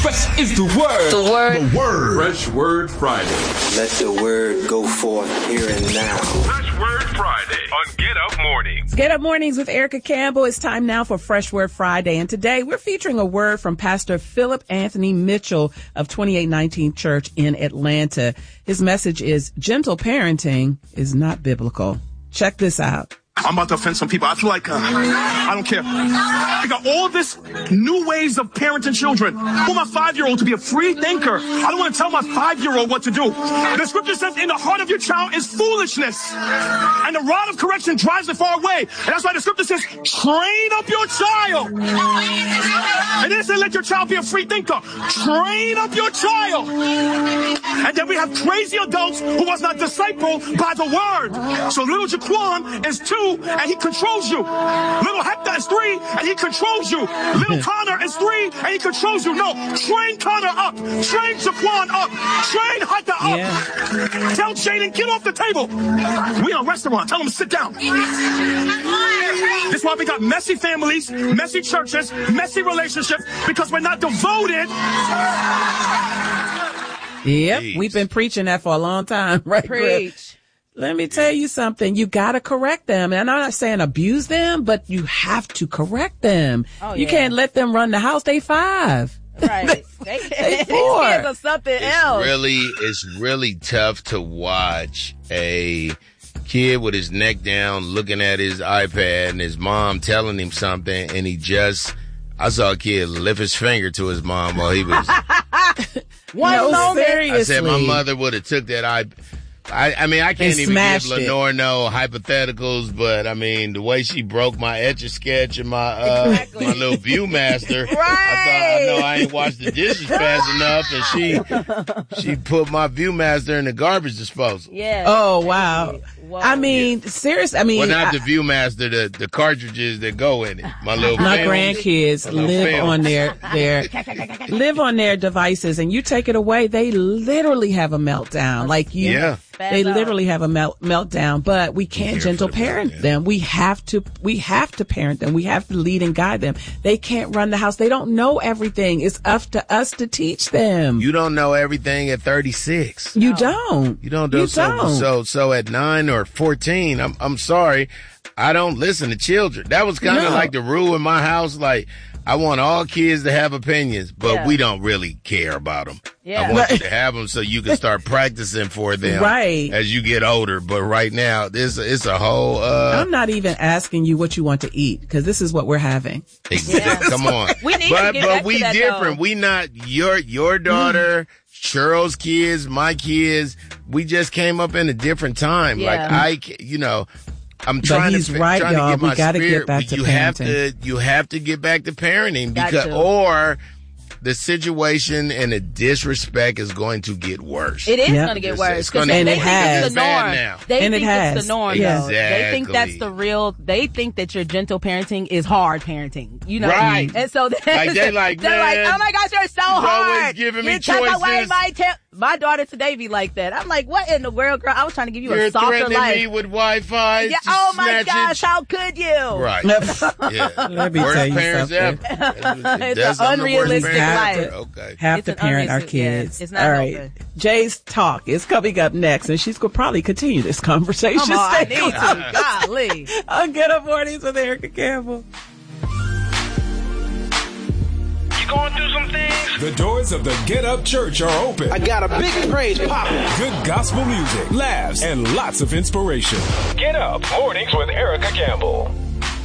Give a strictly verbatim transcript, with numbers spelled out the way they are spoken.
Fresh is the word. The word. The word. Fresh Word Friday. Let the word go forth here and now. Fresh Word Friday on Get Up Mornings. Get Up Mornings with Erica Campbell. It's time now for Fresh Word Friday. And today we're featuring a word from Pastor Philip Anthony Mitchell of twenty-eight nineteen Church in Atlanta. His message is gentle parenting is not biblical. Check this out. I'm about to offend some people. I feel like, uh, I don't care. I got all this new ways of parenting children. I want my five-year-old to be a free thinker. I don't want to tell my five-year-old what to do. The scripture says, in the heart of your child is foolishness. And the rod of correction drives it far away. And that's why the scripture says, train up your child. And then it says, let your child be a free thinker. Train up your child. And then we have crazy adults who was not discipled by the word. So little Jaquan is two. And he controls you. Little Hector is three, and he controls you. Little Connor is three, and he controls you. No, train Connor up. Train Jaquan up. Train Hector up. Yeah. Tell Jaden, get off the table. We in a restaurant. Tell him to sit down. This is why we got messy families, messy churches, messy relationships, because we're not devoted. Yep, Jeez. We've been preaching that for a long time, right? Preach. Griff? Let me tell you something. You got to correct them. And I'm not saying abuse them, but you have to correct them. Oh, you yeah. can't let them run the house. They five. Right. they, they four. Kids are something it's else. Really, it's really tough to watch a kid with his neck down looking at his iPad and his mom telling him something, and he just, I saw a kid lift his finger to his mom while he was. One no, moment. Seriously. I said my mother would have took that iPad. I, I mean, I can't even give Lenore no hypotheticals, but I mean, the way she broke my Etch-a-Sketch and my uh, exactly. my little Viewmaster, right. I thought I know I ain't washed the dishes fast enough, and she she put my Viewmaster in the garbage disposal. Yeah. Oh wow. Whoa. I mean, yeah. seriously. I mean, well, not I, the Viewmaster, the the cartridges that go in it. My little my film, grandkids my live film. on their their live on their devices, and you take it away, they literally have a meltdown. Like you. Yeah. They literally have a melt, meltdown, but we can't gentle parent them. them. We have to, we have to parent them. We have to lead and guide them. They can't run the house. They don't know everything. It's up to us to teach them. You don't know everything at thirty-six. You don't. You don't do you so, don't. so, so at nine or fourteen, I'm, I'm sorry. I don't listen to children. That was kind of no. like the rule in my house. Like, I want all kids to have opinions, but yeah. we don't really care about them. Yeah. I want you to have them so you can start practicing for them right. as you get older. But right now, this it's a whole. Uh, I'm not even asking you what you want to eat because this is what we're having. Exactly. Yeah. Come on, we need but to get but back we to that, different. Though. We not your your daughter. Mm. Cheryl's kids, my kids. We just came up in a different time. Yeah. Like I, you know. I'm trying but he's to, right, trying y'all. to get my we gotta spirit. get back to you parenting. have to, you have to get back to parenting because, to. or the situation and the disrespect is going to get worse. It is yep. going to get It's, worse. it's gonna, and they it think has. it's the norm. Now. They and think it has. it's the norm, yeah. though. Exactly. They think that's the real, they think that your gentle parenting is hard parenting. You know? Right. And so like they like, they're man, like, oh my gosh, you're so you're hard. always giving me you took choices. away my te- My daughter today be like that. I'm like, what in the world, girl? I was trying to give you You're a softer threatening life. me with Wi-Fi. Yeah. Oh my snatch gosh, it. how could you? Right. Yeah. Let me Worst tell you parents something. ever. It's That's an unrealistic life. life. Okay. Have It's to an parent our unrealistic- yeah, kids. it's not All right. open. Jay's talk is coming up next, and she's going to probably continue this conversation. Come on, I Stay need to. Golly. on Get Up Mornings with Erica Campbell. Going through some things. The doors of the Get Up Church are open. I got a big praise popping. Good gospel music, laughs, and lots of inspiration. Get Up Mornings with Erica Campbell.